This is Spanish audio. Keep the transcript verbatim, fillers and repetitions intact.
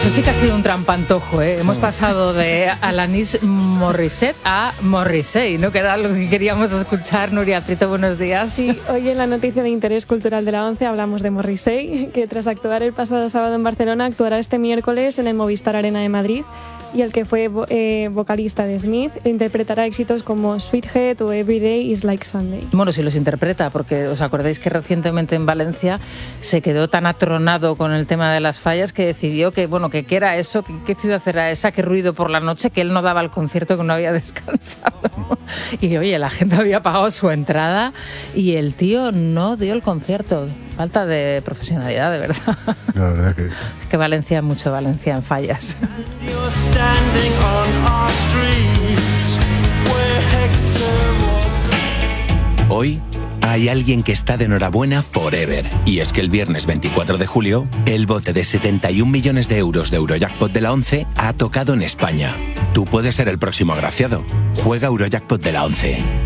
Eso sí que ha sido un trampantojo, ¿eh? Hemos pasado de Alanis Morissette a Morrissey, ¿no? Que era lo que queríamos escuchar. Nuria Prieto, buenos días. Sí, hoy en la noticia de interés cultural de la ONCE hablamos de Morrissey, que tras actuar el pasado sábado en Barcelona, actuará este miércoles en el Movistar Arena de Madrid, y el que fue eh, vocalista de Smith interpretará éxitos como Sweethead o Every Day is Like Sunday. Bueno, si los interpreta, porque os acordáis que recientemente en Valencia se quedó tan atronado con el tema de las fallas que decidió que, bueno, que qué era eso, que, qué ciudad era esa, qué ruido por la noche, que él no daba el concierto, que no había descansado. Y oye, la gente había pagado su entrada y el tío no dio el concierto. Falta de profesionalidad, de verdad. La verdad que... que Valencia, mucho Valencia en fallas. Hoy hay alguien que está de enhorabuena forever. Y es que el viernes veinticuatro de julio, el bote de setenta y un millones de euros de Eurojackpot de la ONCE ha tocado en España. Tú puedes ser el próximo agraciado. Juega Eurojackpot de la ONCE.